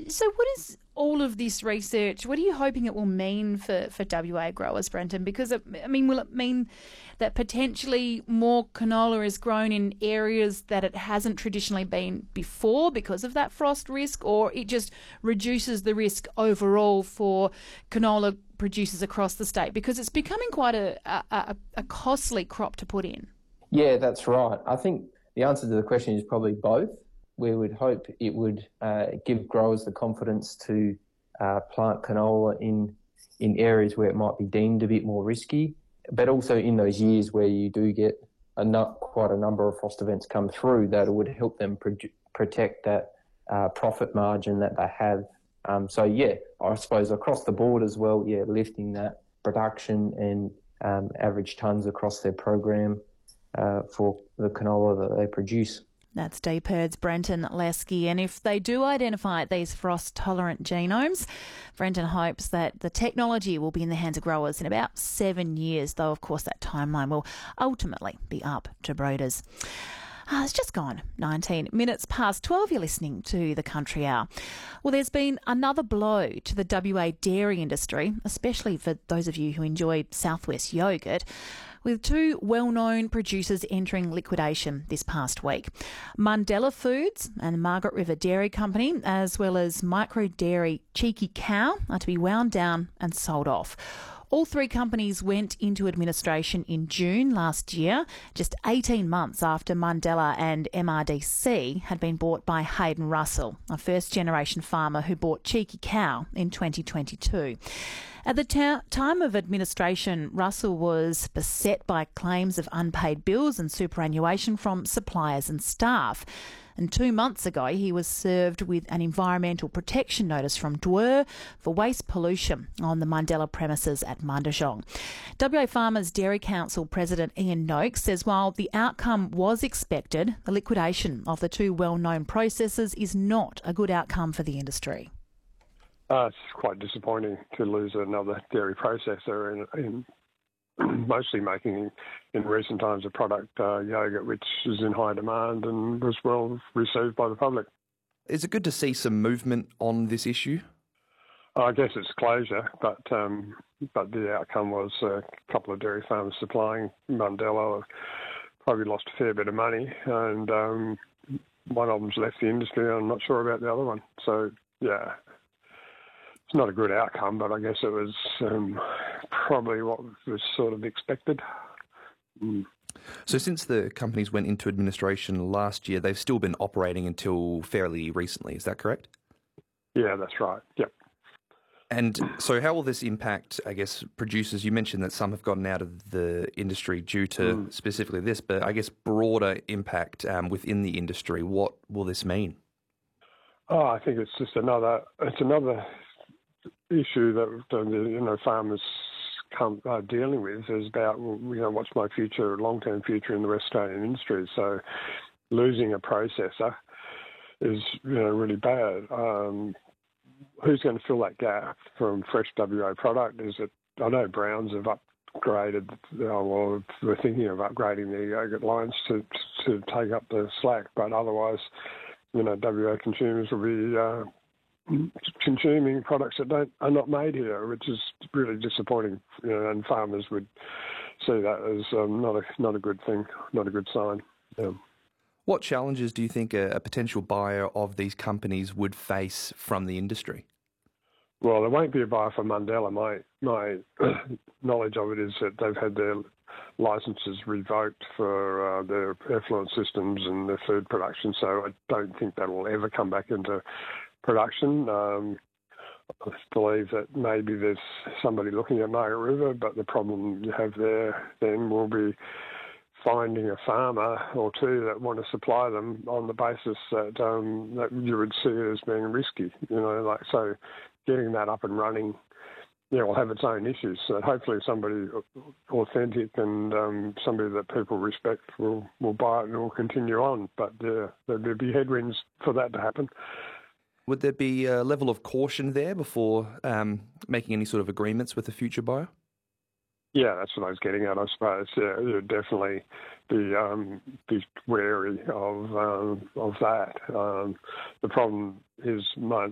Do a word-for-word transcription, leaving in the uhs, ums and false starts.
So what is all of this research, what are you hoping it will mean for, for W A growers, Brenton? Because, it, I mean, will it mean that potentially more canola is grown in areas that it hasn't traditionally been before because of that frost risk, or it just reduces the risk overall for canola producers across the state? Because it's becoming quite a, a, a costly crop to put in. Yeah, that's right. I think the answer to the question is probably both. We would hope it would uh, give growers the confidence to uh, plant canola in in areas where it might be deemed a bit more risky, but also in those years where you do get a nut, quite a number of frost events come through, that it would help them pro- protect that uh, profit margin that they have. Um, so, yeah, I suppose across the board as well, yeah, lifting that production and um, average tonnes across their program uh, for the canola that they produce. That's Deep Herd's Brenton Lesky. And if they do identify these frost-tolerant genomes, Brenton hopes that the technology will be in the hands of growers in about seven years, though, of course, that timeline will ultimately be up to breeders. Uh, it's just gone nineteen minutes past twelve. You're listening to The Country Hour. Well, there's been another blow to the W A dairy industry, especially for those of you who enjoy Southwest yoghurt, with two well-known producers entering liquidation this past week. Mundella Foods and Margaret River Dairy Company, as well as micro dairy Cheeky Cow, are to be wound down and sold off. All three companies went into administration in June last year, just eighteen months after Mundella and M R D C had been bought by Hayden Russell, a first-generation farmer who bought Cheeky Cow in twenty twenty-two. At the ta- time of administration, Russell was beset by claims of unpaid bills and superannuation from suppliers and staff. And two months ago, he was served with an environmental protection notice from D W E R for waste pollution on the Mundella premises at Mundajong. W A Farmers Dairy Council President Ian Noakes says while the outcome was expected, the liquidation of the two well-known processors is not a good outcome for the industry. Uh, it's quite disappointing to lose another dairy processor in, in mostly making, in recent times, a product, uh, yoghurt, which is in high demand and was well received by the public. Is it good to see some movement on this issue? I guess it's closure, but um, but the outcome was a couple of dairy farmers supplying Mundella probably lost a fair bit of money, and um, one of them's left the industry. I'm not sure about the other one. So, yeah. It's not a good outcome, but I guess it was um, probably what was sort of expected. Mm. So since the companies went into administration last year, they've still been operating until fairly recently, is that correct? Yeah, that's right, yep. And so how will this impact, I guess, producers? You mentioned that some have gotten out of the industry due to mm. specifically this, but I guess broader impact um, within the industry. What will this mean? Oh, I think it's just another, it's another... issue that the you know farmers come uh, dealing with is about you know what's my future, long-term future in the West Australian industry. So losing a processor is you know really bad. Um, who's going to fill that gap from fresh W A product? Is it? I know Browns have upgraded, uh, well, we're thinking of upgrading their yogurt lines to to take up the slack, but otherwise, you know, W A consumers will be Uh, consuming products that don't are not made here, which is really disappointing. You know, and farmers would see that as um, not a not a good thing, not a good sign. Yeah. What challenges do you think a, a potential buyer of these companies would face from the industry? Well, there won't be a buyer for Mundella. My my knowledge of it is that they've had their licences revoked for uh, their effluent systems and their food production. So I don't think that will ever come back into production. Um, I believe that maybe there's somebody looking at Margaret River, but the problem you have there then will be finding a farmer or two that want to supply them on the basis that um, that you would see it as being risky. You know, like so, getting that up and running, yeah, will have its own issues. So hopefully, somebody authentic and um, somebody that people respect will will buy it and will continue on. But uh, there'll be headwinds for that to happen. Would there be a level of caution there before um, making any sort of agreements with a future buyer? Yeah, that's what I was getting at, I suppose. Yeah, you'd definitely be um, be wary of um, of that. Um, the problem is,